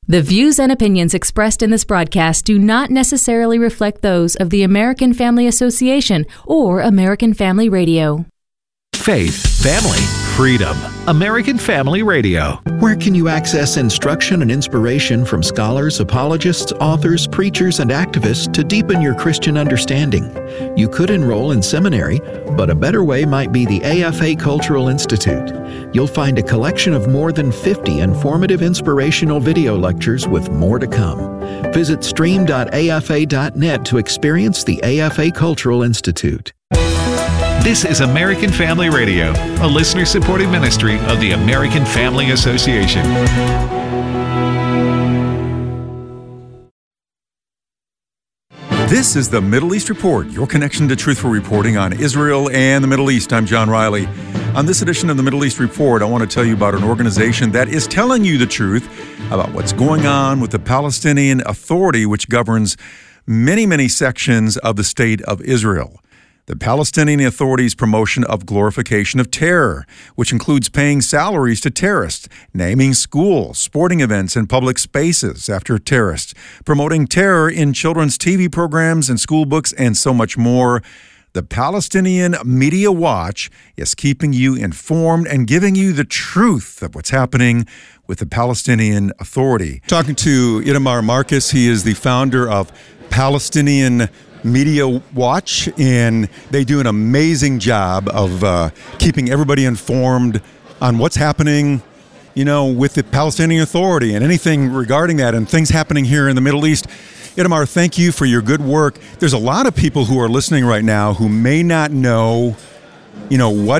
The views and opinions expressed in this broadcast do not necessarily reflect those of the American Family Association or American Family Radio. Faith, family, freedom. American Family Radio. Where can you access instruction and inspiration from scholars, apologists, authors, preachers, and activists to deepen your Christian understanding? You could enroll in seminary, but a better way might be the AFA Cultural Institute. You'll find a collection of more than 50 informative inspirational video lectures with more to come. Visit stream.afa.net to experience the AFA Cultural Institute. This is American Family Radio, a listener-supported ministry of the American Family Association. This is the Middle East Report, your connection to truthful reporting on Israel and the Middle East. I'm John Riley. On this edition of the Middle East Report, I want to tell you about an organization that is telling you the truth about what's going on with the Palestinian Authority, which governs many sections of the state of Israel. The Palestinian Authority's promotion of glorification of terror, which includes paying salaries to terrorists, naming schools, sporting events, and public spaces after terrorists, promoting terror in children's TV programs and school books, and so much more. The Palestinian Media Watch is keeping you informed and giving you the truth of what's happening with the Palestinian Authority. Talking to Itamar Marcus, he is the founder of Palestinian Media Watch, and they do an amazing job of keeping everybody informed on what's happening, with the Palestinian Authority and anything regarding that and things happening here in the Middle East. Itamar, thank you for your good work. There's a lot of people who are listening right now who may not know, what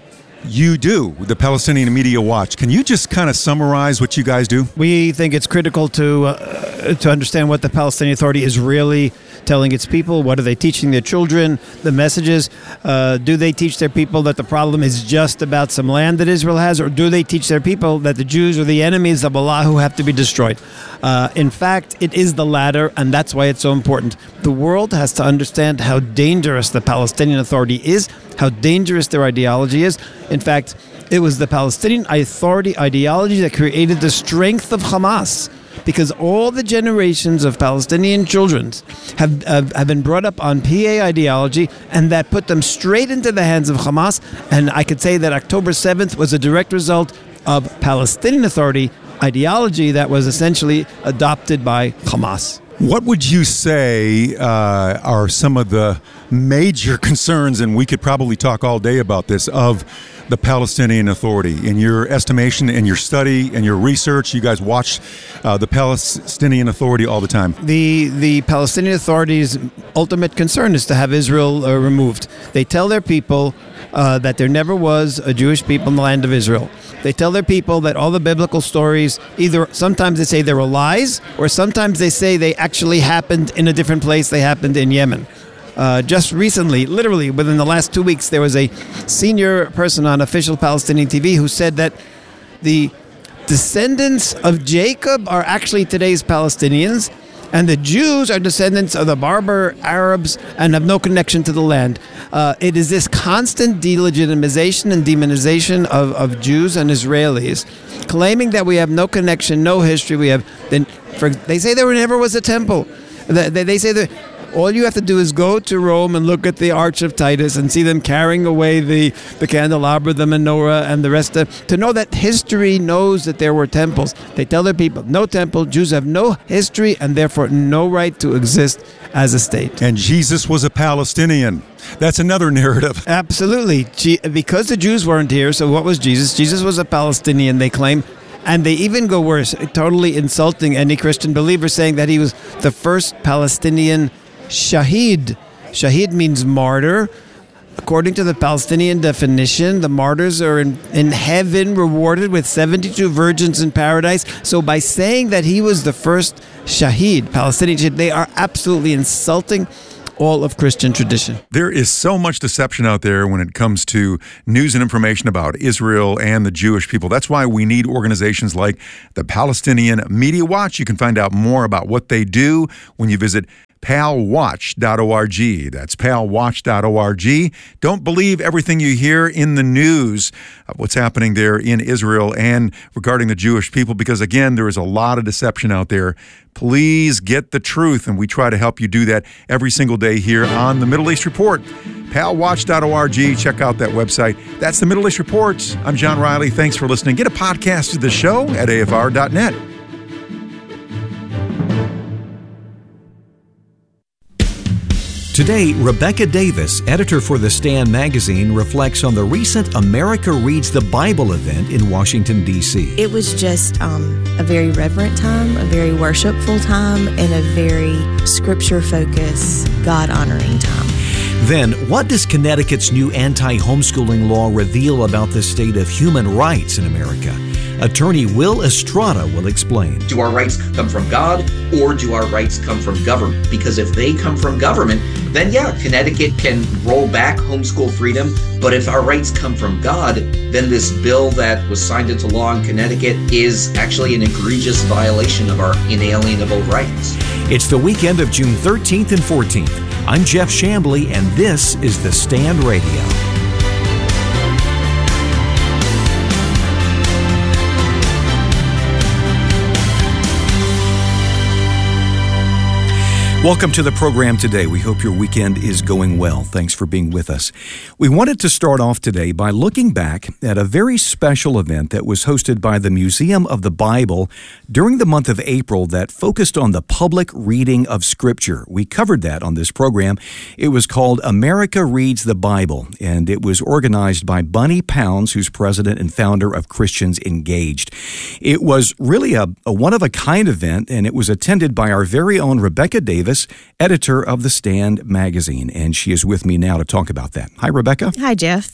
you do, the Palestinian Media Watch. Can you just kind of summarize what you guys do? We think it's critical to understand what the Palestinian Authority is really telling its people. What are they teaching their children? The messages. Do they teach their people that the problem is just about some land that Israel has, or do they teach their people that the Jews are the enemies of Allah who have to be destroyed? In fact, it is the latter, and that's why it's so important. The world has to understand how dangerous the Palestinian Authority is, how dangerous their ideology is. In fact, it was the Palestinian Authority ideology that created the strength of Hamas, because all the generations of Palestinian children have been brought up on PA ideology, and that put them straight into the hands of Hamas. And I could say that October 7th was a direct result of Palestinian Authority ideology that was essentially adopted by Hamas. What would you say are some of the major concerns, and we could probably talk all day about this, of the Palestinian Authority? In your estimation, in your study, and your research, you guys watch the Palestinian Authority all the time. The Palestinian Authority's ultimate concern is to have Israel removed. They tell their people that there never was a Jewish people in the land of Israel. They tell their people that all the biblical stories, either sometimes they say they were lies, or sometimes they say they actually happened in a different place. They happened in Yemen. Just recently, literally within the last 2 weeks, there was a senior person on official Palestinian TV who said that the descendants of Jacob are actually today's Palestinians, and the Jews are descendants of the Berber Arabs and have no connection to the land. It is this constant delegitimization and demonization of Jews and Israelis, claiming that we have no connection, no history. They say there never was a temple. They say that all you have to do is go to Rome and look at the Arch of Titus and see them carrying away the candelabra, the menorah, and the rest to know that history knows that there were temples. They tell their people, no temple, Jews have no history and therefore no right to exist as a state. And Jesus was a Palestinian. That's another narrative. Absolutely. Because the Jews weren't here, so what was Jesus? Jesus was a Palestinian, they claim. And they even go worse, totally insulting any Christian believer, saying that he was the first Palestinian Shahid. Shahid means martyr. According to the Palestinian definition, the martyrs are in heaven rewarded with 72 virgins in paradise. So by saying that he was the first Shahid, Palestinian Shahid, they are absolutely insulting all of Christian tradition. There is so much deception out there when it comes to news and information about Israel and the Jewish people. That's why we need organizations like the Palestinian Media Watch. You can find out more about what they do when you visit palwatch.org. That's palwatch.org. Don't believe everything you hear in the news of what's happening there in Israel and regarding the Jewish people, because again, there is a lot of deception out there. Please get the truth, and we try to help you do that every single day here on the Middle East Report. palwatch.org. Check out that website. That's the Middle East Report. I'm John Riley. Thanks for listening. Get a podcast of the show at afr.net. Today, Rebecca Davis, editor for The Stand magazine, reflects on the recent America Reads the Bible event in Washington, D.C. It was just a very reverent time, a very worshipful time, and a very scripture-focused, God-honoring time. Then, what does Connecticut's new anti-homeschooling law reveal about the state of human rights in America? Attorney Will Estrada will explain. Do our rights come from God, or do our rights come from government? Because if they come from government, then yeah, Connecticut can roll back homeschool freedom. But if our rights come from God, then this bill that was signed into law in Connecticut is actually an egregious violation of our inalienable rights. It's the weekend of June 13th and 14th. I'm Jeff Chambly, and this is The Stand Radio. Welcome to the program today. We hope your weekend is going well. Thanks for being with us. We wanted to start off today by looking back at a very special event that was hosted by the Museum of the Bible during the month of April that focused on the public reading of Scripture. We covered that on this program. It was called America Reads the Bible, and it was organized by Bunny Pounds, who's president and founder of Christians Engaged. It was really a one-of-a-kind event, and it was attended by our very own Rebecca Davis, editor of The Stand magazine, and she is with me now to talk about that. Hi, Rebecca. Hi, Jeff.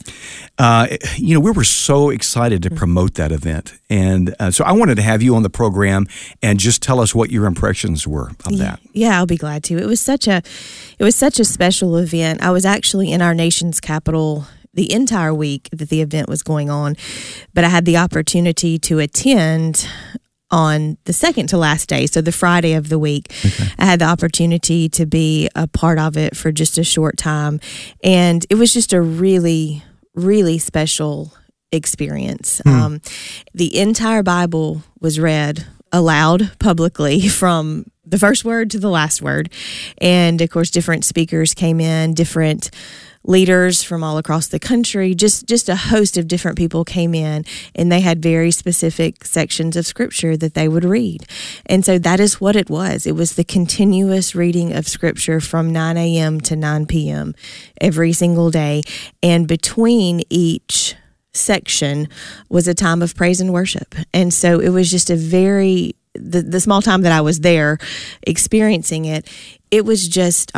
We were so excited to promote that event, and so I wanted to have you on the program and just tell us what your impressions were of that. Yeah, I'll be glad to. It was such a special event. I was actually in our nation's capital the entire week that the event was going on, but I had the opportunity to attend on the second to last day, so the Friday of the week. Okay. I had the opportunity to be a part of it for just a short time, and it was just a really, really special experience. The entire Bible was read aloud publicly from the first word to the last word, and of course different speakers came in, different leaders from all across the country, just a host of different people came in, and they had very specific sections of Scripture that they would read. And so that is what it was. It was the continuous reading of Scripture from 9 a.m. to 9 p.m. every single day. And between each section was a time of praise and worship. And so it was just the small time that I was there experiencing it, it was just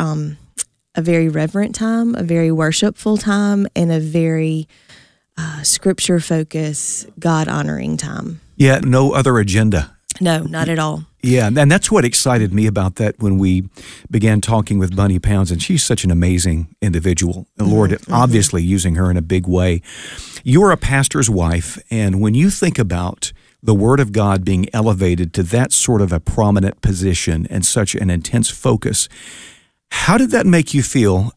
a very reverent time, a very worshipful time, and a very scripture-focused, God-honoring time. Yeah, no other agenda. No, not at all. Yeah, and that's what excited me about that when we began talking with Bunny Pounds, and she's such an amazing individual. The Lord obviously using her in a big way. You're a pastor's wife, and when you think about the Word of God being elevated to that sort of a prominent position and such an intense focus, how did that make you feel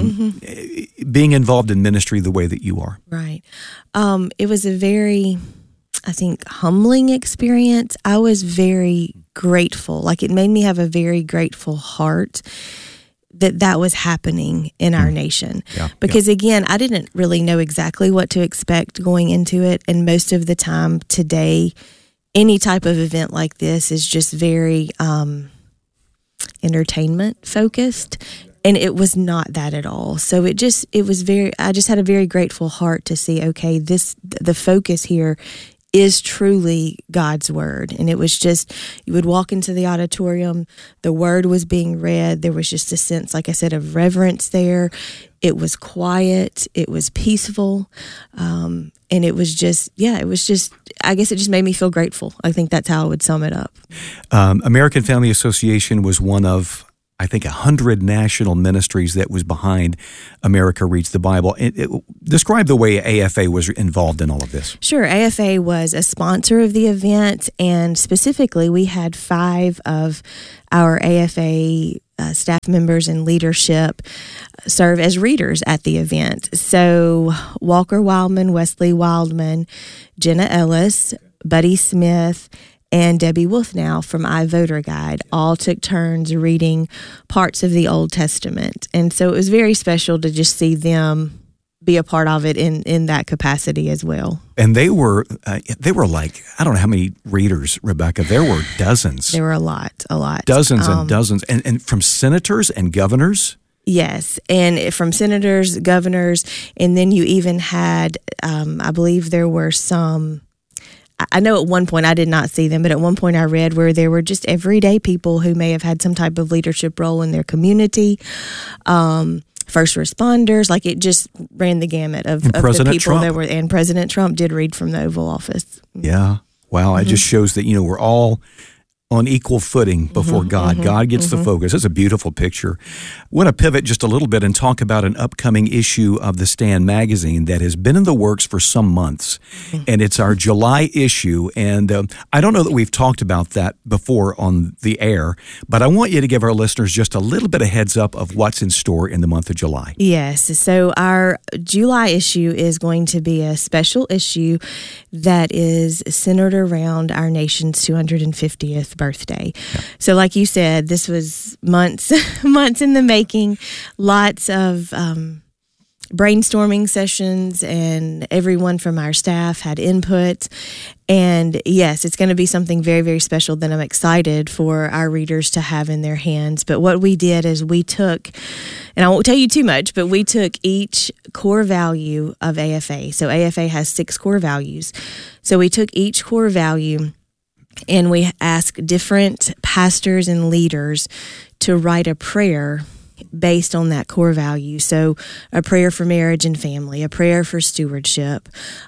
being involved in ministry the way that you are? Right. It was a very, I think, humbling experience. I was very grateful. Like, it made me have a very grateful heart that was happening in our nation. Because again, I didn't really know exactly what to expect going into it. And most of the time today, any type of event like this is just very entertainment focused, and it was not that at all. So I just had a very grateful heart to see, okay, the focus here is truly God's Word. And it was just, you would walk into the auditorium, the Word was being read, there was just a sense, like I said, of reverence there. It was quiet, it was peaceful, and it was just, I guess it just made me feel grateful. I think that's how I would sum it up. American Family Association was one of I think 100 national ministries that was behind America Reads the Bible. Describe the way AFA was involved in all of this. Sure. AFA was a sponsor of the event, and specifically we had 5 of our AFA staff members and leadership serve as readers at the event. So Walker Wildman, Wesley Wildman, Jenna Ellis, Buddy Smith, and Debbie Wolfnow from iVoter Guide all took turns reading parts of the Old Testament. And so it was very special to just see them be a part of it in that capacity as well. And they were like, I don't know how many readers, Rebecca. There were dozens. There were a lot. Dozens and dozens. And from senators and governors? Yes, and from senators, governors, and then you even had, I believe there were some, I know at one point I did not see them, but at one point I read where there were just everyday people who may have had some type of leadership role in their community, first responders, like it just ran the gamut of the people Trump. that were, and President Trump did read from the Oval Office. Yeah. Wow. It just shows that, we're all on equal footing before God. God gets the focus. It's a beautiful picture. I want to pivot just a little bit and talk about an upcoming issue of the Stand magazine that has been in the works for some months. And it's our July issue. And I don't know that we've talked about that before on the air, but I want you to give our listeners just a little bit of heads up of what's in store in the month of July. Yes. So our July issue is going to be a special issue that is centered around our nation's 250th birthday. Yeah. So like you said, this was months in the making, lots of brainstorming sessions, and everyone from our staff had input. And yes, it's going to be something very, very special that I'm excited for our readers to have in their hands. But what we did is we took, and I won't tell you too much, but we took each core value of AFA. So AFA has 6 core values. So we took each core value and we asked different pastors and leaders to write a prayer based on that core value. So a prayer for marriage and family, a prayer for stewardship,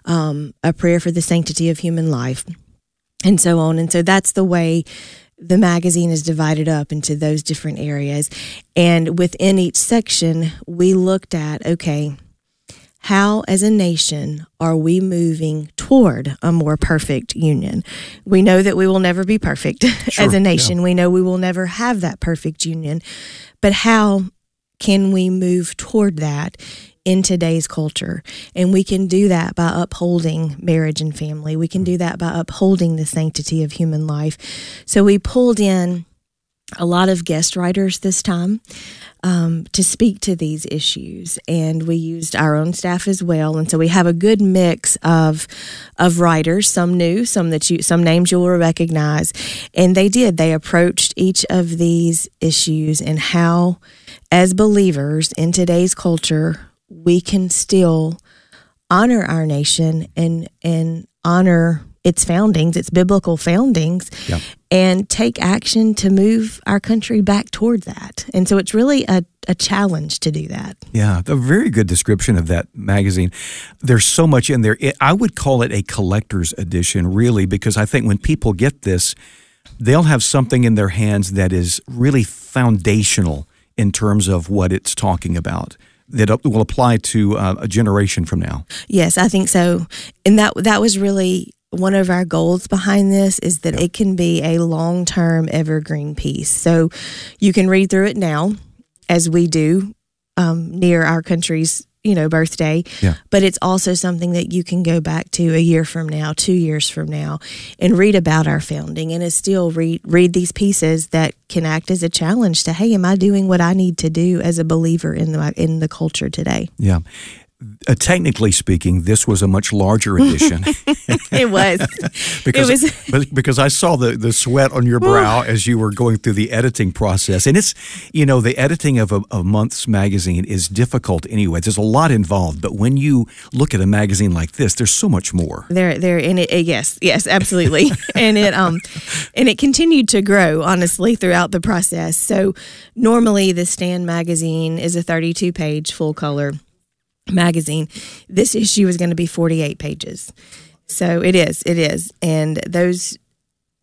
a prayer for the sanctity of human life, and so on. And so that's the way the magazine is divided up into those different areas. And within each section, we looked at, okay, how as a nation are we moving toward a more perfect union? We know that we will never be perfect as a nation. Yeah. We know we will never have that perfect union. But how can we move toward that in today's culture? And we can do that by upholding marriage and family. We can do that by upholding the sanctity of human life. So we pulled in a lot of guest writers this time to speak to these issues, and we used our own staff as well. And so we have a good mix of writers, some new, some names you will recognize. And they approached each of these issues and how, as believers in today's culture, we can still honor our nation and honor its foundings, its biblical foundings, yep, and take action to move our country back toward that. And so it's really a challenge to do that. Yeah, a very good description of that magazine. There's so much in there. I would call it a collector's edition, really, because I think when people get this, they'll have something in their hands that is really foundational in terms of what it's talking about, that will apply to a generation from now. Yes, I think so. And that was really one of our goals behind this, is that it can be a long-term evergreen piece. So you can read through it now, as we do near our country's birthday, but it's also something that you can go back to a year from now, 2 years from now, and read about our founding, and still read these pieces that can act as a challenge to, hey, am I doing what I need to do as a believer in the culture today? Yeah. Technically speaking, this was a much larger edition. It was. because I saw the sweat on your brow as you were going through the editing process. And it's, the editing of a month's magazine is difficult anyway. There's a lot involved. But when you look at a magazine like this, there's so much more. There in it. Yes, absolutely. and it continued to grow, honestly, throughout the process. So normally the Stand magazine is a 32-page full color magazine. This issue is going to be 48 pages. So it is. And those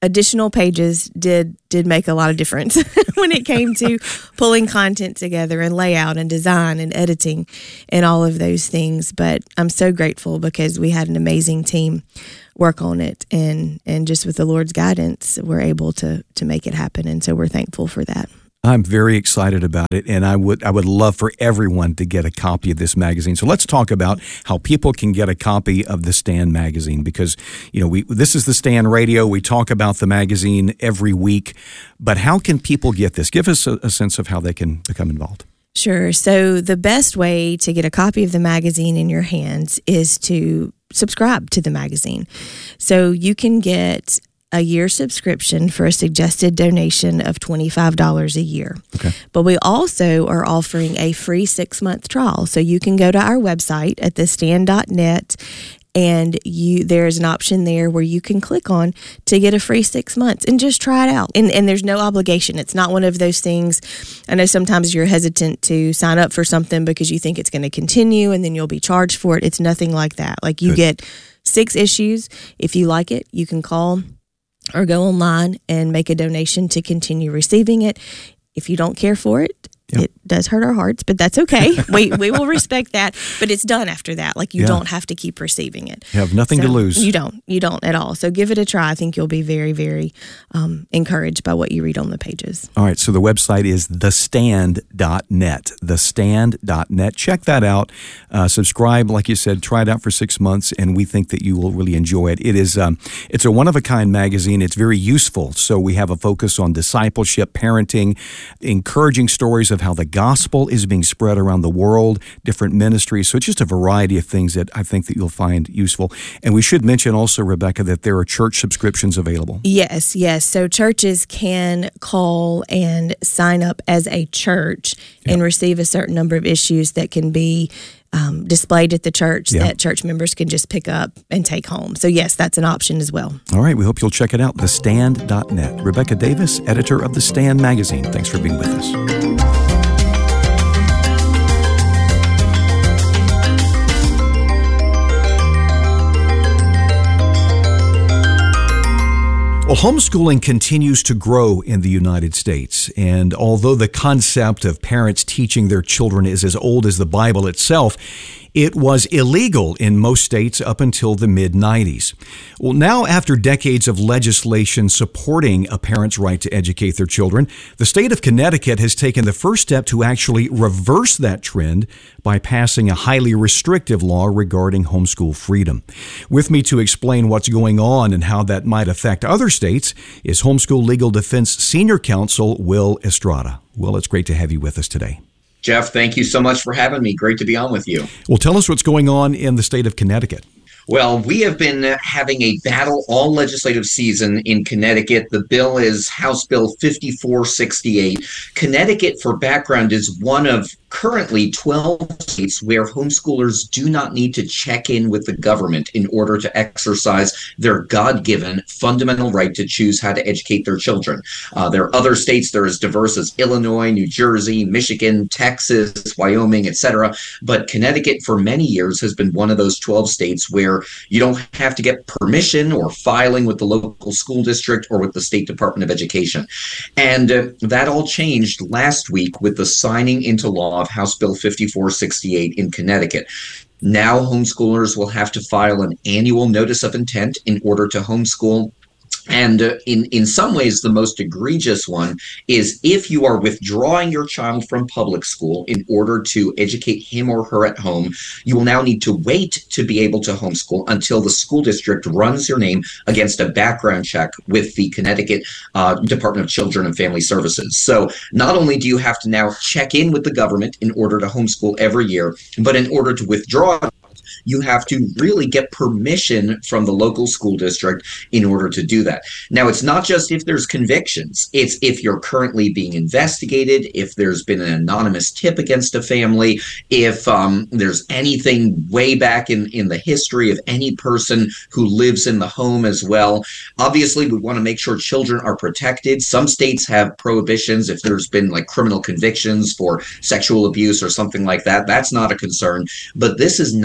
additional pages did make a lot of difference when it came to pulling content together and layout and design and editing and all of those things. But I'm so grateful because we had an amazing team work on it, and just with the Lord's guidance, we're able to make it happen. And so we're thankful for that. I'm very excited about it, and I would love for everyone to get a copy of this magazine. So let's talk about how people can get a copy of the Stand magazine, because this is the Stand Radio. We talk about the magazine every week, but how can people get this? Give us a sense of how they can become involved. Sure. So the best way to get a copy of the magazine in your hands is to subscribe to the magazine. So you can get a year subscription for a suggested donation of $25 a year. Okay. But we also are offering a free 6-month trial. So you can go to our website at thestand.net, and there's an option there where you can click on to get a free 6 months and just try it out. And there's no obligation. It's not one of those things. I know sometimes you're hesitant to sign up for something because you think it's going to continue and then you'll be charged for it. It's nothing like that. Like, you get 6 issues. If you like it, you can call or go online and make a donation to continue receiving it. If you don't care for it, it does hurt our hearts, but that's okay. We will respect that, but it's done after that. Like, you don't have to keep receiving it. You have nothing to lose. You don't at all. So give it a try. I think you'll be very, very encouraged by what you read on the pages. All right, so the website is thestand.net, thestand.net. Check that out. Subscribe, like you said, try it out for 6 months, and we think that you will really enjoy it. It is it's a one-of-a-kind magazine. It's very useful. So we have a focus on discipleship, parenting, encouraging stories of how the gospel is being spread around the world, different ministries. So it's just a variety of things that I think that you'll find useful. And we should mention also, Rebecca, that there are church subscriptions available. Yes. So churches can call and sign up as a church and receive a certain number of issues that can be displayed at the church that church members can just pick up and take home. So yes, that's an option as well. All right, we hope you'll check it out, thestand.net. Rebecca Davis, editor of The Stand magazine. Thanks for being with us. Well, homeschooling continues to grow in the United States, and although the concept of parents teaching their children is as old as the Bible itself, it was illegal in most states up until the mid-90s. Well, now, after decades of legislation supporting a parent's right to educate their children, the state of Connecticut has taken the first step to actually reverse that trend by passing a highly restrictive law regarding homeschool freedom. With me to explain what's going on and how that might affect other states is Homeschool Legal Defense Senior Counsel Will Estrada. Will, it's great to have you with us today. Jeff, thank you so much for having me. Great to be on with you. Well, tell us what's going on in the state of Connecticut. Well, we have been having a battle all legislative season in Connecticut. The bill is House Bill 5468. Connecticut, for background, is one of currently 12 states where homeschoolers do not need to check in with the government in order to exercise their God-given fundamental right to choose how to educate their children. There are other states that are as diverse as Illinois, New Jersey, Michigan, Texas, Wyoming, etc. But Connecticut, for many years, has been one of those 12 states where you don't have to get permission or filing with the local school district or with the State Department of Education. And that all changed last week with the signing into law of House Bill 5468 in Connecticut. Now homeschoolers will have to file an annual notice of intent in order to homeschool. And in some ways, the most egregious one is if you are withdrawing your child from public school in order to educate him or her at home, you will now need to wait to be able to homeschool until the school district runs your name against a background check with the Connecticut Department of Children and Family Services. So not only do you have to now check in with the government in order to homeschool every year, but in order to withdraw, you have to really get permission from the local school district in order to do that. Now, it's not just if there's convictions. It's if you're currently being investigated, if there's been an anonymous tip against a family, if there's anything way back in the history of any person who lives in the home as well. Obviously, we want to make sure children are protected. Some states have prohibitions if there's been like criminal convictions for sexual abuse or something like that. That's not a concern. But this is not a conviction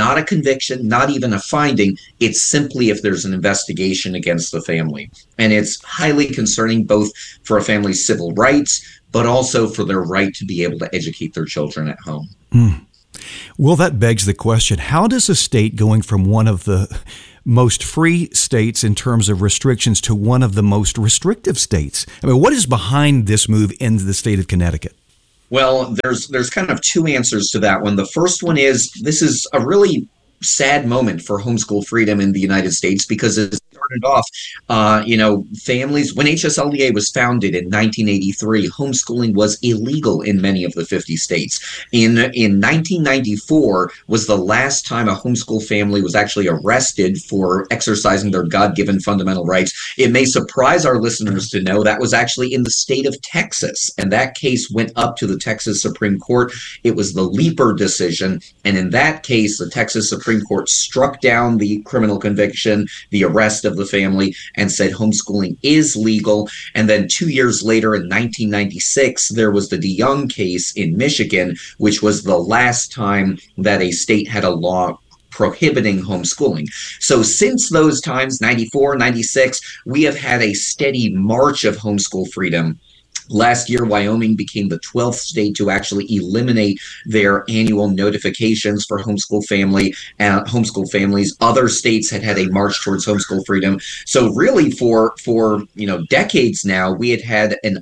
conviction, not even a finding. It's simply if there's an investigation against the family. And it's highly concerning both for a family's civil rights, but also for their right to be able to educate their children at home. Well, that begs the question, how does a state going from one of the most free states in terms of restrictions to one of the most restrictive states? I mean, what is behind this move in the state of Connecticut? Well, there's kind of two answers to that one. The first one is this is a really sad moment for homeschool freedom in the United States because it started off, families, when HSLDA was founded in 1983, homeschooling was illegal in many of the 50 states. In 1994 was the last time a homeschool family was actually arrested for exercising their God-given fundamental rights. It may surprise our listeners to know that was actually in the state of Texas, and that case went up to the Texas Supreme Court. It was the Leeper decision, and in that case, the Texas Supreme Court struck down the criminal conviction, the arrest of the family, and said homeschooling is legal. And then 2 years later, in 1996, there was the DeYoung case in Michigan, which was the last time that a state had a law prohibiting homeschooling. So since those times, 94, 96, we have had a steady march of homeschool freedom. Last year, Wyoming became the 12th state to actually eliminate their annual notifications for homeschool families. Other states had a march towards homeschool freedom. So really, for decades now, we had an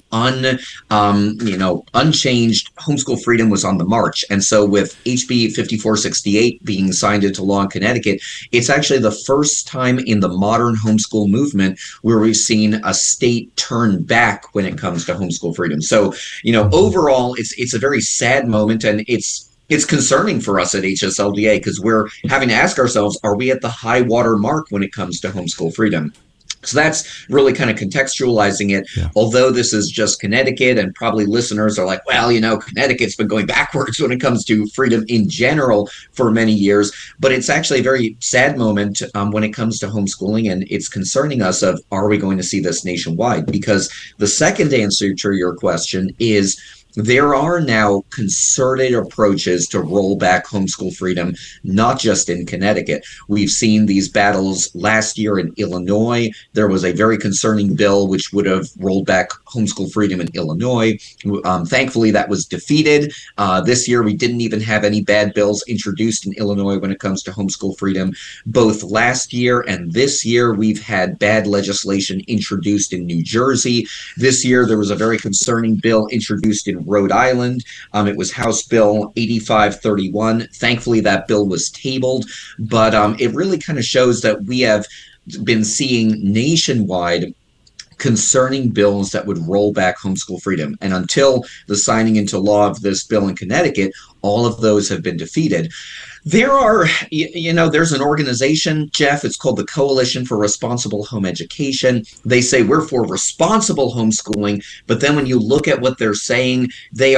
unchanged homeschool freedom was on the march. And so with HB 5468 being signed into law in Connecticut, it's actually the first time in the modern homeschool movement where we've seen a state turn back when it comes to homeschool freedom. So, overall, it's a very sad moment, and it's concerning for us at HSLDA because we're having to ask ourselves, are we at the high water mark when it comes to homeschool freedom? So that's really kind of contextualizing it. Yeah. Although this is just Connecticut, and probably listeners are like, well, Connecticut's been going backwards when it comes to freedom in general for many years. But it's actually a very sad moment when it comes to homeschooling, and it's concerning us of, are we going to see this nationwide? Because the second answer to your question is, there are now concerted approaches to roll back homeschool freedom, not just in Connecticut. We've seen these battles last year in Illinois. There was a very concerning bill which would have rolled back homeschool freedom in Illinois. Thankfully, that was defeated. This year, we didn't even have any bad bills introduced in Illinois when it comes to homeschool freedom. Both last year and this year, we've had bad legislation introduced in New Jersey. This year, there was a very concerning bill introduced in Rhode Island. It was House Bill 8531. Thankfully, that bill was tabled, but it really kind of shows that we have been seeing nationwide concerning bills that would roll back homeschool freedom. And until the signing into law of this bill in Connecticut, all of those have been defeated. There are, there's an organization, Jeff, it's called the Coalition for Responsible Home Education. They say we're for responsible homeschooling, but then when you look at what they're saying, they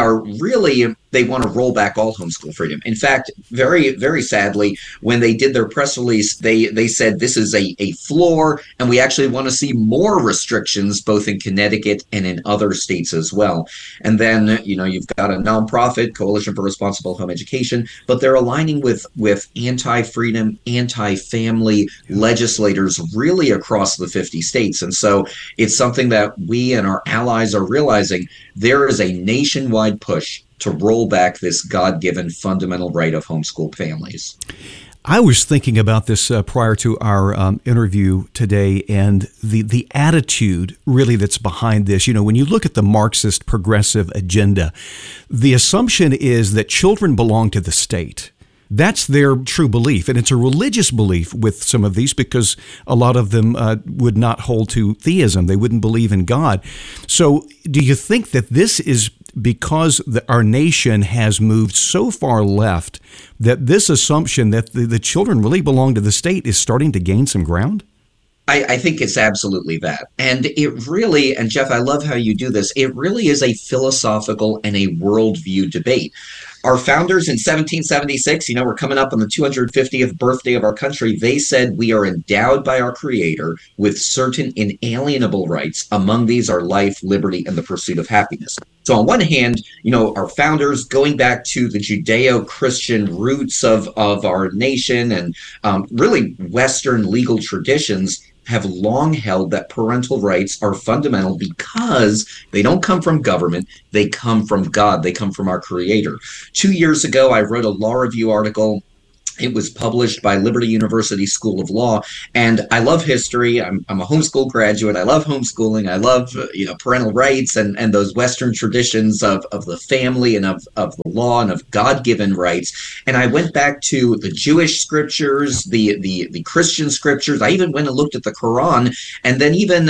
want to roll back all homeschool freedom. In fact, very, very sadly, when they did their press release, they said this is a floor, and we actually want to see more restrictions both in Connecticut and in other states as well. And then, you've got a nonprofit, Coalition for Responsible Home Education, but they're aligning with anti-freedom, anti-family legislators really across the 50 states. And so it's something that we and our allies are realizing. There is a nationwide push to roll back this God-given fundamental right of homeschool families. I was thinking about this prior to our interview today, and the attitude really that's behind this. When you look at the Marxist progressive agenda, the assumption is that children belong to the state. That's their true belief, and it's a religious belief with some of these because a lot of them would not hold to theism. They wouldn't believe in God. So do you think that this is because our nation has moved so far left that this assumption that the children really belong to the state is starting to gain some ground? I think it's absolutely that. And it really, and Jeff, I love how you do this, it really is a philosophical and a worldview debate. Our founders in 1776, we're coming up on the 250th birthday of our country. They said we are endowed by our Creator with certain inalienable rights. Among these are life, liberty, and the pursuit of happiness. So on one hand, our founders, going back to the Judeo-Christian roots of our nation and really Western legal traditions, have long held that parental rights are fundamental because they don't come from government, they come from God, they come from our Creator. 2 years ago, I wrote a law review article. It was published by Liberty University School of Law, and I love history. I'm a homeschool graduate. I love homeschooling. I love parental rights and those Western traditions of the family and of the law and of God-given rights. And I went back to the Jewish scriptures, the Christian scriptures. I even went and looked at the Quran, and then even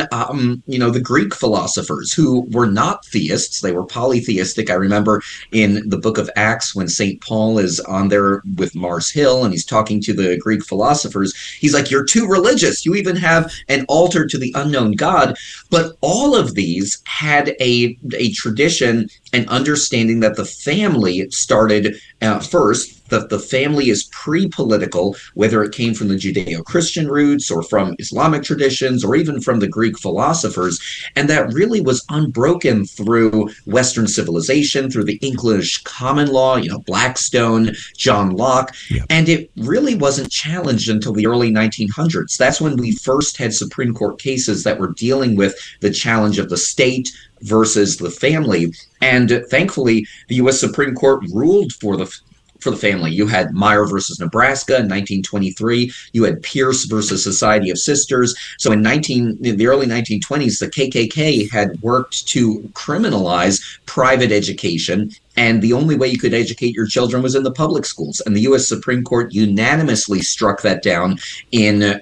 the Greek philosophers who were not theists. They were polytheistic. I remember in the book of Acts when St. Paul is on there with Mars Hill, and he's talking to the Greek philosophers. He's like, you're too religious. You even have an altar to the unknown God. But all of these had a tradition and understanding that the family started first, that the family is pre-political, whether it came from the Judeo-Christian roots or from Islamic traditions or even from the Greek philosophers. And that really was unbroken through Western civilization, through the English common law, Blackstone, John Locke. Yep. And it really wasn't challenged until the early 1900s. That's when we first had Supreme Court cases that were dealing with the challenge of the state versus the family. And thankfully, the U.S. Supreme Court ruled for the family. You had Meyer versus Nebraska in 1923. You had Pierce versus Society of Sisters. So in the early 1920s, the KKK had worked to criminalize private education, and the only way you could educate your children was in the public schools. And the U.S. Supreme Court unanimously struck that down in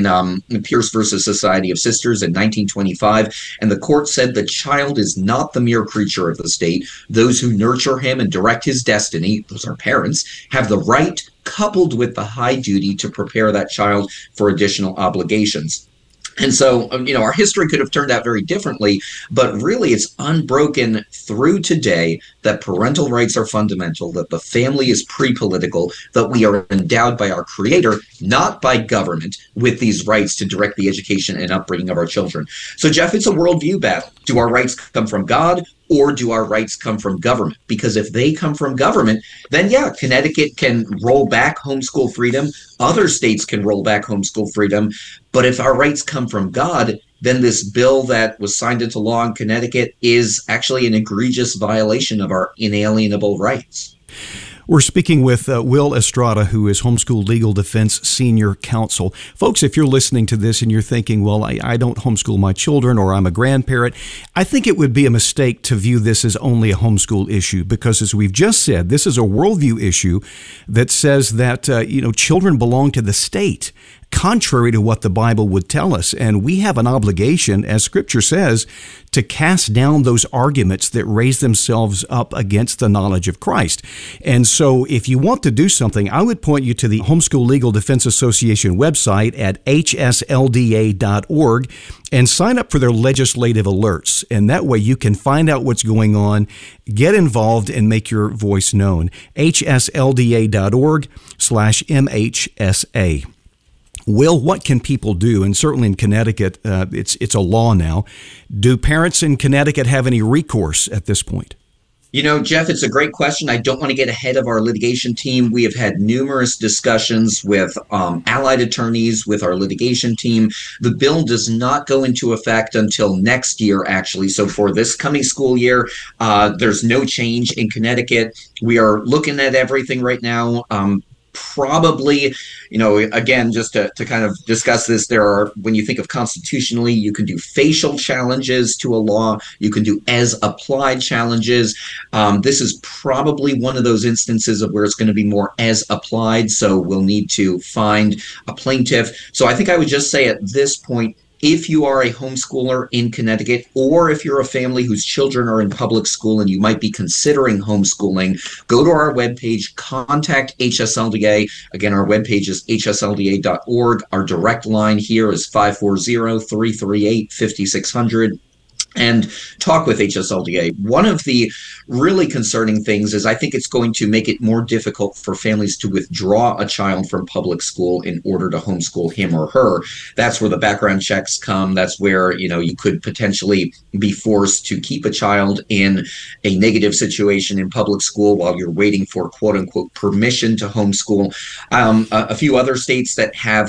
Pierce versus Society of Sisters in 1925. And the court said the child is not the mere creature of the state. Those who nurture him and direct his destiny, those are parents, have the right, coupled with the high duty, to prepare that child for additional obligations. And so, our history could have turned out very differently, but really it's unbroken through today that parental rights are fundamental, that the family is pre-political, that we are endowed by our Creator, not by government, with these rights to direct the education and upbringing of our children. So, Jeff, it's a worldview battle. Do our rights come from God, or do our rights come from government? Because if they come from government, then Connecticut can roll back homeschool freedom. Other states can roll back homeschool freedom. But if our rights come from God, then this bill that was signed into law in Connecticut is actually an egregious violation of our inalienable rights. We're speaking with Will Estrada, who is Homeschool Legal Defense Senior Counsel. Folks, if you're listening to this and you're thinking, well, I don't homeschool my children, or I'm a grandparent, I think it would be a mistake to view this as only a homeschool issue, because as we've just said, this is a worldview issue that says that, children belong to the state, contrary to what the Bible would tell us. And we have an obligation, as Scripture says, to cast down those arguments that raise themselves up against the knowledge of Christ. And so if you want to do something, I would point you to the Homeschool Legal Defense Association website at hslda.org and sign up for their legislative alerts. And that way you can find out what's going on, get involved, and make your voice known. hslda.org/MHSA. Will, what can people do? And certainly in Connecticut, it's a law now. Do parents in Connecticut have any recourse at this point? Jeff, it's a great question. I don't want to get ahead of our litigation team. We have had numerous discussions with allied attorneys, with our litigation team. The bill does not go into effect until next year, actually. So for this coming school year, there's no change in Connecticut. We are looking at everything right now. Probably, again, just to kind of discuss this, when you think of constitutionally, you can do facial challenges to a law. You can do as applied challenges. This is probably one of those instances of where it's going to be more as applied. So we'll need to find a plaintiff. So I think I would just say at this point, if you are a homeschooler in Connecticut, or if you're a family whose children are in public school and you might be considering homeschooling, go to our webpage, contact HSLDA. Again, our webpage is hslda.org. Our direct line here is 540-338-5600. and talk with HSLDA. One of the really concerning things is I think it's going to make it more difficult for families to withdraw a child from public school in order to homeschool him or her. That's where the background checks come. That's where, you could potentially be forced to keep a child in a negative situation in public school while you're waiting for quote unquote permission to homeschool. A few other states that have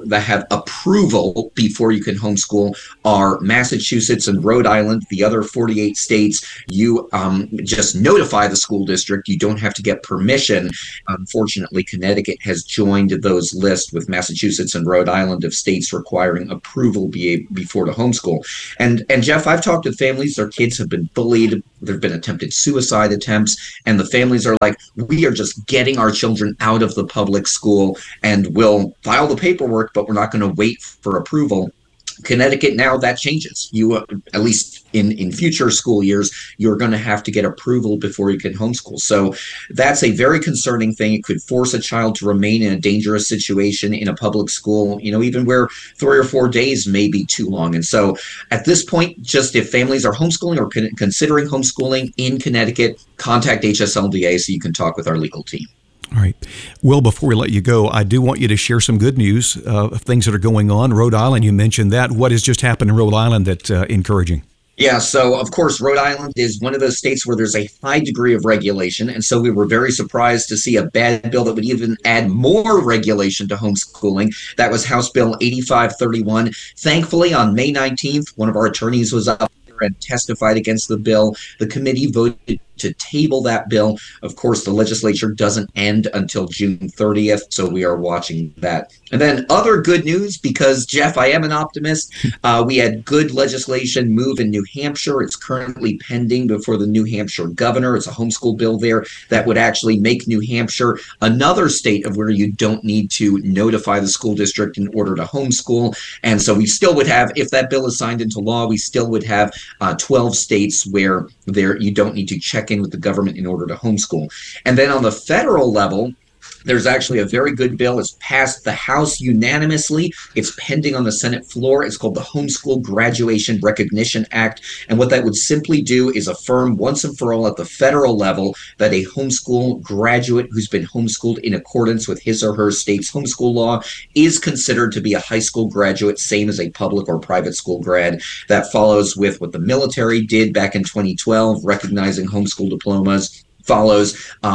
approval before you can homeschool are Massachusetts and Rhode Island. The other 48 states, you just notify the school district. You don't have to get permission. Unfortunately, Connecticut has joined those lists with Massachusetts and Rhode Island of states requiring approval before to homeschool. And Jeff, I've talked to families, their kids have been bullied. There have been attempted suicide attempts, and the families are like, we are just getting our children out of the public school, and we'll file the paperwork, but we're not going to wait for approval. Connecticut, now that changes. You, at least in future school years, you're going to have to get approval before you can homeschool. So that's a very concerning thing. It could force a child to remain in a dangerous situation in a public school, even where 3 or 4 days may be too long. And so at this point, just if families are homeschooling or considering homeschooling in Connecticut, contact HSLDA so you can talk with our legal team. All right. Well, before we let you go, I do want you to share some good news of things that are going on. Rhode Island, you mentioned that. What has just happened in Rhode Island that's encouraging? Yeah, so of course, Rhode Island is one of those states where there's a high degree of regulation. And so we were very surprised to see a bad bill that would even add more regulation to homeschooling. That was House Bill 8531. Thankfully, on May 19th, one of our attorneys was up there and testified against the bill. The committee voted to table that bill. Of course, the legislature doesn't end until June 30th, so we are watching that. And then other good news, because, Jeff, I am an optimist. We had good legislation move in New Hampshire. It's currently pending before the New Hampshire governor. It's a homeschool bill there that would actually make New Hampshire another state of where you don't need to notify the school district in order to homeschool. And so we still would have, if that bill is signed into law, we still would have 12 states where you don't need to check in with the government in order to homeschool. And then on the federal level, there's actually a very good bill. It's passed the House unanimously. It's pending on the Senate floor. It's called the Homeschool Graduation Recognition Act. And what that would simply do is affirm once and for all at the federal level that a homeschool graduate who's been homeschooled in accordance with his or her state's homeschool law is considered to be a high school graduate, same as a public or private school grad. That follows with what the military did back in 2012, recognizing homeschool diplomas. Follows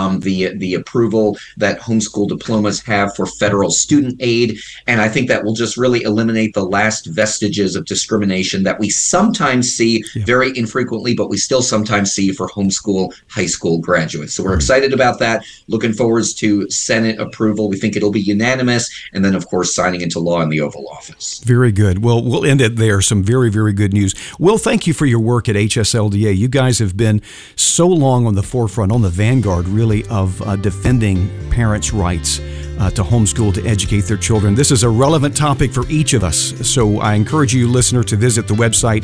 the approval that homeschool diplomas have for federal student aid. And I think that will just really eliminate the last vestiges of discrimination that we sometimes see, very infrequently, but we still sometimes see for homeschool high school graduates. So we're excited about that. Looking forward to Senate approval. We think it'll be unanimous. And then, of course, signing into law in the Oval Office. Very good. Well, we'll end it there. Some very, very good news. Will, thank you for your work at HSLDA. You guys have been so long on the forefront, on the vanguard, really, of defending parents' rights to homeschool, to educate their children. This is a relevant topic for each of us. So I encourage you, listener, to visit the website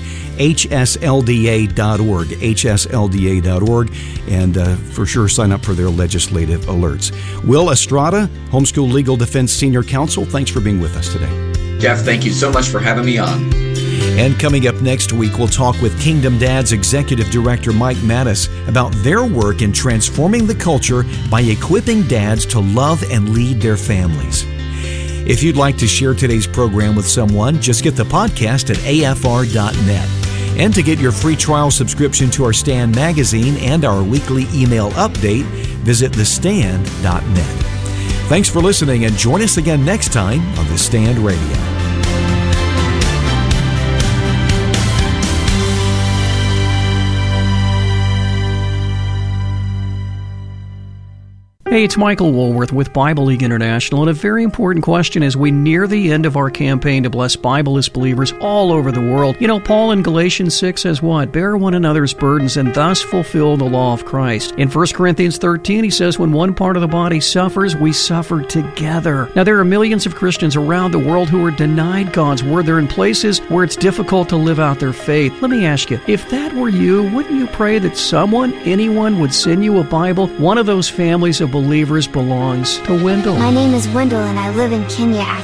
hslda.org, hslda.org, and for sure sign up for their legislative alerts. Will Estrada, Homeschool Legal Defense Senior Counsel, thanks for being with us today. Jeff, thank you so much for having me on. And coming up next week, we'll talk with Kingdom Dads Executive Director Mike Mattis about their work in transforming the culture by equipping dads to love and lead their families. If you'd like to share today's program with someone, just get the podcast at afr.net. And to get your free trial subscription to our Stand magazine and our weekly email update, visit thestand.net. Thanks for listening, and join us again next time on The Stand Radio. Hey, it's Michael Woolworth with Bible League International, and a very important question as we near the end of our campaign to bless Bibleless believers all over the world. You know, Paul in Galatians 6 says what? Bear one another's burdens and thus fulfill the law of Christ. In 1 Corinthians 13, he says when one part of the body suffers, we suffer together. Now, there are millions of Christians around the world who are denied God's word. They're in places where it's difficult to live out their faith. Let me ask you, if that were you, wouldn't you pray that anyone would send you a Bible? One of those families of believers belongs to Wendell. My name is Wendell and I live in Kenya, Africa.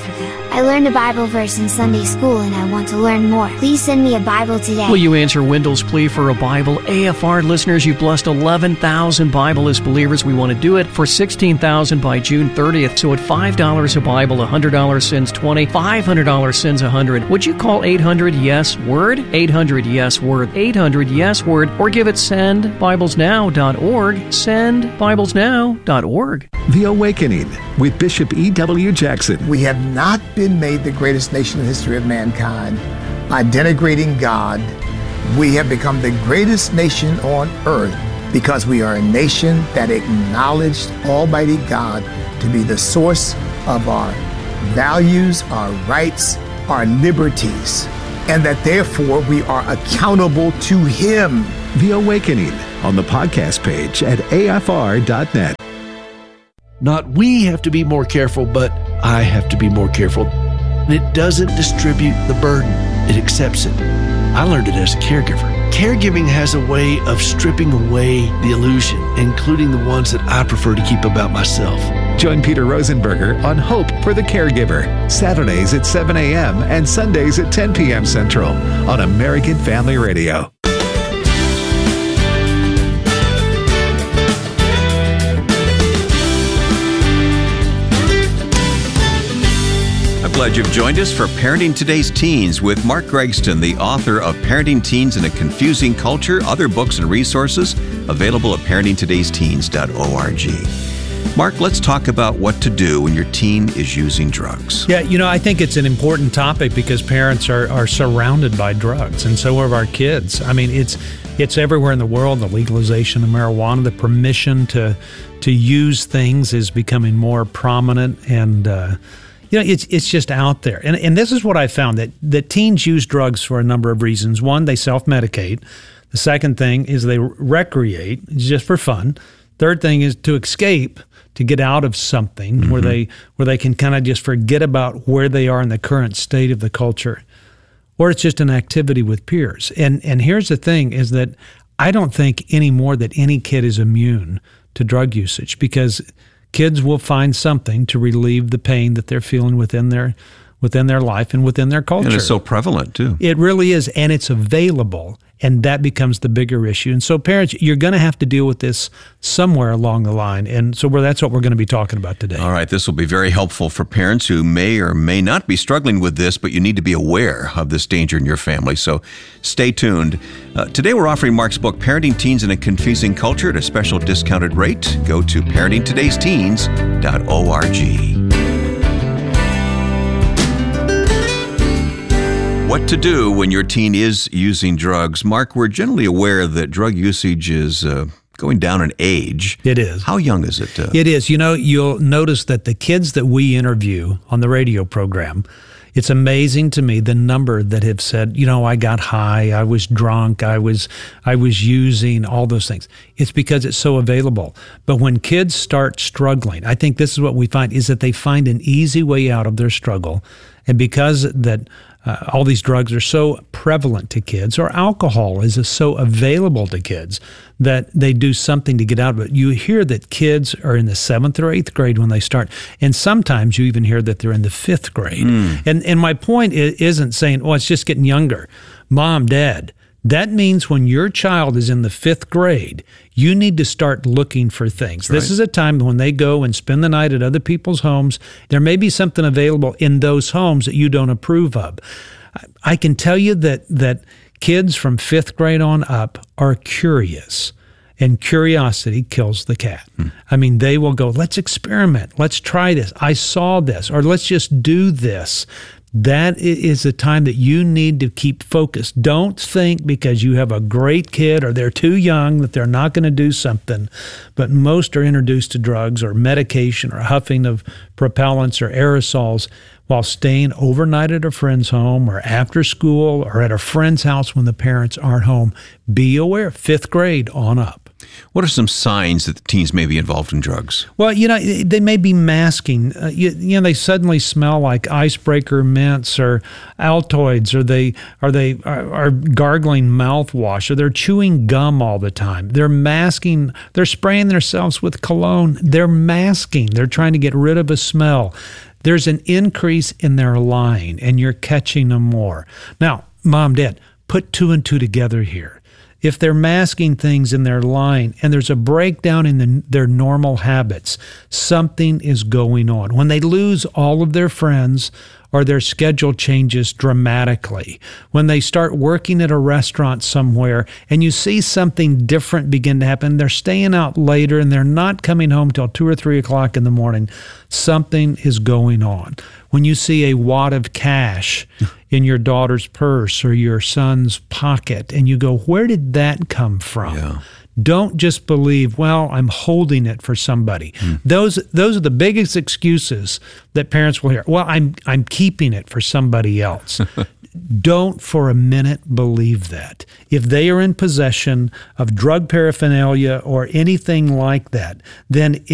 I learned a Bible verse in Sunday school and I want to learn more. Please send me a Bible today. Will you answer Wendell's plea for a Bible? AFR listeners, you've blessed 11,000 Bible as believers. We want to do it for 16,000 by June 30th. So at $5 a Bible, $100 sends 20, $500 sends 100. Would you call 800-YES-WORD? 800-YES-WORD. 800-YES-WORD. Or give it sendbiblesnow.org. Sendbiblesnow.org. The Awakening with Bishop E.W. Jackson. We have not been made the greatest nation in the history of mankind by denigrating God. We have become the greatest nation on earth because we are a nation that acknowledged Almighty God to be the source of our values, our rights, our liberties, and that therefore we are accountable to Him. The Awakening on the podcast page at afr.net. Not we have to be more careful, but I have to be more careful. It doesn't distribute the burden. It accepts it. I learned it as a caregiver. Caregiving has a way of stripping away the illusion, including the ones that I prefer to keep about myself. Join Peter Rosenberger on Hope for the Caregiver, Saturdays at 7 a.m. and Sundays at 10 p.m. Central on American Family Radio. Glad you've joined us for Parenting Today's Teens with Mark Gregston, the author of Parenting Teens in a Confusing Culture, other books and resources available at parentingtodaysteens.org. Mark, let's talk about what to do when your teen is using drugs. Yeah, I think it's an important topic because parents are surrounded by drugs, and so are our kids. I mean, it's everywhere in the world, the legalization of marijuana, the permission to use things is becoming more prominent, and it's just out there. And this is what I found, that teens use drugs for a number of reasons. One, they self-medicate. The second thing is they recreate, just for fun. Third thing is to escape, to get out of something where they can kind of just forget about where they are in the current state of the culture. Or it's just an activity with peers. And here's the thing, is that I don't think anymore that any kid is immune to drug usage, because kids will find something to relieve the pain that they're feeling within their life and within their culture. And it's so prevalent, too. It really is, and it's available, and that becomes the bigger issue. And so parents, you're going to have to deal with this somewhere along the line, and so that's what we're going to be talking about today. All right, this will be very helpful for parents who may or may not be struggling with this, but you need to be aware of this danger in your family, so stay tuned. Today we're offering Mark's book, Parenting Teens in a Confusing Culture, at a special discounted rate. Go to parentingtodaysteens.org. What to do when your teen is using drugs. Mark, we're generally aware that drug usage is going down in age. It is. How young is it? It is. You'll notice that the kids that we interview on the radio program, it's amazing to me the number that have said, I got high, I was drunk, I was using, all those things. It's because it's so available. But when kids start struggling, I think this is what we find, is that they find an easy way out of their struggle. And because that all these drugs are so prevalent to kids, or alcohol is so available to kids, that they do something to get out of it. You hear that kids are in the 7th or 8th grade when they start, and sometimes you even hear that they're in the 5th grade. And my point isn't saying, it's just getting younger. Mom, Dad, that means when your child is in the 5th grade, you need to start looking for things. Right. This is a time when they go and spend the night at other people's homes. There may be something available in those homes that you don't approve of. I can tell you that kids from 5th grade on up are curious, and curiosity kills the cat. I mean, they will go, let's experiment, let's try this, I saw this, or let's just do this. That is a time that you need to keep focused. Don't think because you have a great kid or they're too young that they're not going to do something. But most are introduced to drugs or medication or huffing of propellants or aerosols while staying overnight at a friend's home or after school or at a friend's house when the parents aren't home. Be aware, 5th grade on up. What are some signs that the teens may be involved in drugs? Well, they may be masking. They suddenly smell like icebreaker mints or Altoids, or they are gargling mouthwash, or they're chewing gum all the time. They're masking. They're spraying themselves with cologne. They're masking. They're trying to get rid of a smell. there's an increase in their lying, and you're catching them more. Now, Mom, Dad, put 2 and 2 together here. If they're masking things in their lying and there's a breakdown in their normal habits, something is going on. When they lose all of their friends or their schedule changes dramatically, when they start working at a restaurant somewhere and you see something different begin to happen, they're staying out later and they're not coming home till 2 or 3 o'clock in the morning, something is going on. When you see a wad of cash in your daughter's purse or your son's pocket and you go, where did that come from? Yeah. Don't just believe, well, I'm holding it for somebody. Those are the biggest excuses that parents will hear. Well, I'm keeping it for somebody else. Don't for a minute believe that. If they are in possession of drug paraphernalia or anything like that, then